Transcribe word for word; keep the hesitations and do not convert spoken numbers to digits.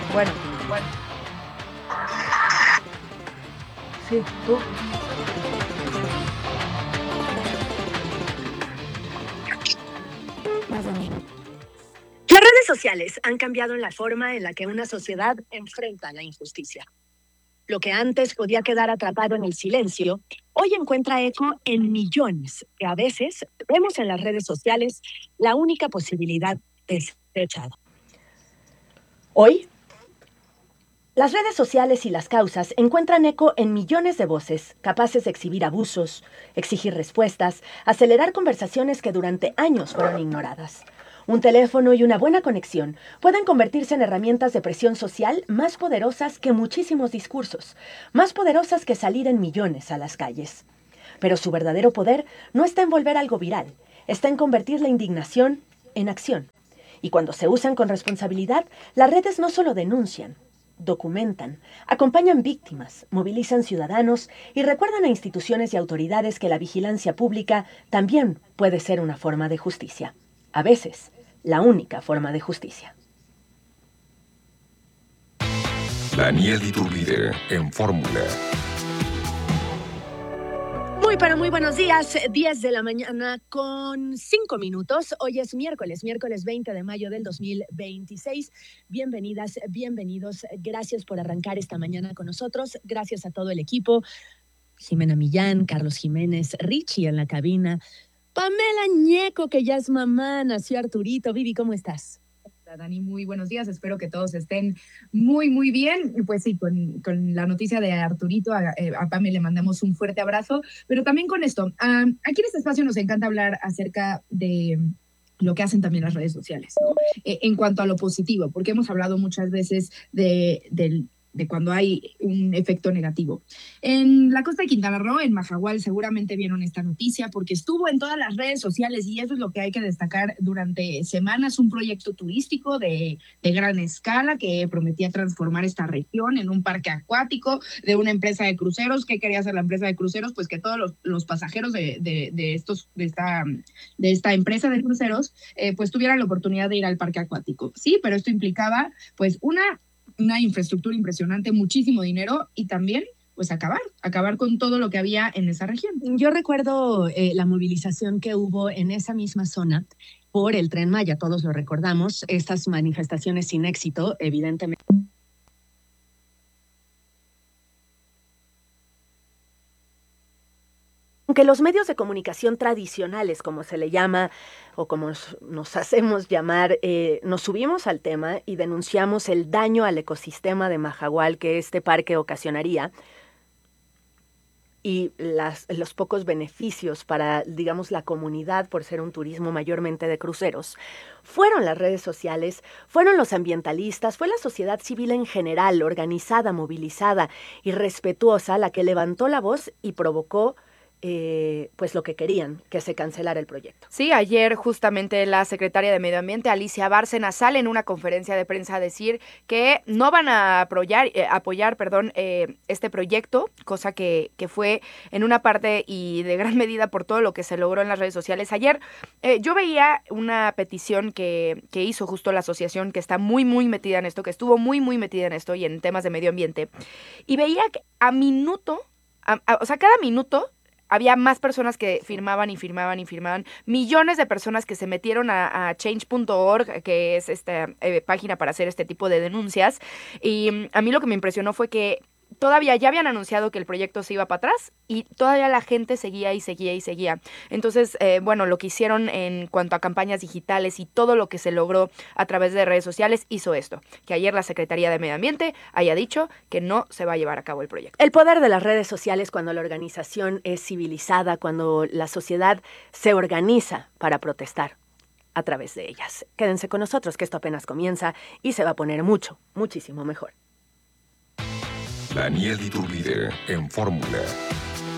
Bueno, bueno. Sí, tú. Las redes sociales han cambiado la forma en la que una sociedad enfrenta la injusticia. Lo que antes podía quedar atrapado en el silencio, hoy encuentra eco en millones, que a veces vemos en las redes sociales la única posibilidad de ser echado. Hoy, las redes sociales y las causas encuentran eco en millones de voces capaces de exhibir abusos, exigir respuestas, acelerar conversaciones que durante años fueron ignoradas. Un teléfono y una buena conexión pueden convertirse en herramientas de presión social más poderosas que muchísimos discursos, más poderosas que salir en millones a las calles. Pero su verdadero poder no está en volver algo viral, está en convertir la indignación en acción. Y cuando se usan con responsabilidad, las redes no solo denuncian, documentan, acompañan víctimas, movilizan ciudadanos y recuerdan a instituciones y autoridades que la vigilancia pública también puede ser una forma de justicia. A veces, la única forma de justicia. Daniel Iturbide en Fórmula. Muy, pero muy buenos días, diez de la mañana con cinco minutos. Hoy es miércoles, miércoles veinte de mayo del dos mil veintiséis. Bienvenidas, bienvenidos. Gracias por arrancar esta mañana con nosotros. Gracias a todo el equipo. Jimena Millán, Carlos Jiménez, Richie en la cabina. Pamela Ñeco, que ya es mamá, nació Arturito. Vivi, ¿cómo estás? Dani, muy buenos días, espero que todos estén muy, muy bien. Pues sí, con, con la noticia de Arturito, a, a Pame le mandamos un fuerte abrazo, pero también con esto, um, aquí en este espacio nos encanta hablar acerca de lo que hacen también las redes sociales, ¿no? Eh, en cuanto a lo positivo, porque hemos hablado muchas veces de, del de cuando hay un efecto negativo. En la costa de Quintana Roo, en Majahual, seguramente vieron esta noticia porque estuvo en todas las redes sociales y eso es lo que hay que destacar durante semanas, un proyecto turístico de, de gran escala que prometía transformar esta región en un parque acuático de una empresa de cruceros. ¿Qué quería hacer la empresa de cruceros? Pues que todos los, los pasajeros de, de, de, estos, de, esta, de esta empresa de cruceros eh, pues tuvieran la oportunidad de ir al parque acuático. Sí, pero esto implicaba pues una una infraestructura impresionante, muchísimo dinero y también pues acabar, acabar con todo lo que había en esa región. Yo recuerdo eh, la movilización que hubo en esa misma zona por el Tren Maya, todos lo recordamos, estas manifestaciones sin éxito, evidentemente. Aunque los medios de comunicación tradicionales, como se le llama, o como nos, nos hacemos llamar, eh, nos subimos al tema y denunciamos el daño al ecosistema de Majahual que este parque ocasionaría y las, los pocos beneficios para, digamos, la comunidad por ser un turismo mayormente de cruceros, fueron las redes sociales, fueron los ambientalistas, fue la sociedad civil en general, organizada, movilizada y respetuosa, la que levantó la voz y provocó Eh, pues lo que querían, que se cancelara el proyecto. Sí, ayer justamente la secretaria de Medio Ambiente, Alicia Bárcena, sale en una conferencia de prensa a decir que no van a apoyar, eh, apoyar perdón, eh, este proyecto, cosa que, que fue en una parte y de gran medida por todo lo que se logró en las redes sociales. Ayer eh, yo veía una petición que, que hizo justo la asociación que está muy, muy metida en esto, que estuvo muy, muy metida en esto y en temas de medio ambiente, y veía que a minuto, a, a, o sea, cada minuto, había más personas que firmaban y firmaban y firmaban, millones de personas que se metieron a, a change punto org, que es esta eh, página para hacer este tipo de denuncias, y um, a mí lo que me impresionó fue que todavía ya habían anunciado que el proyecto se iba para atrás y todavía la gente seguía y seguía y seguía. Entonces, eh, bueno, lo que hicieron en cuanto a campañas digitales y todo lo que se logró a través de redes sociales hizo esto, que ayer la Secretaría de Medio Ambiente haya dicho que no se va a llevar a cabo el proyecto. El poder de las redes sociales cuando la organización es civilizada, cuando la sociedad se organiza para protestar a través de ellas. Quédense con nosotros, que esto apenas comienza y se va a poner mucho, muchísimo mejor. Daniel Iturbide en Fórmula.